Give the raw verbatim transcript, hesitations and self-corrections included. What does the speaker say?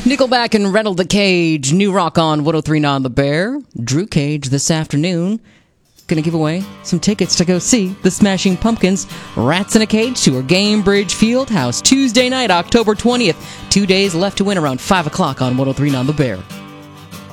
Nickelback and Rattle the Cage. New rock on one oh three point nine The Bear. Drew Cage this afternoon. Gonna give away some tickets to go see the Smashing Pumpkins, Rats in a Cage Tour, Gamebridge Fieldhouse, Tuesday night, October twentieth. Two days left to win around five o'clock on one oh three point nine The Bear.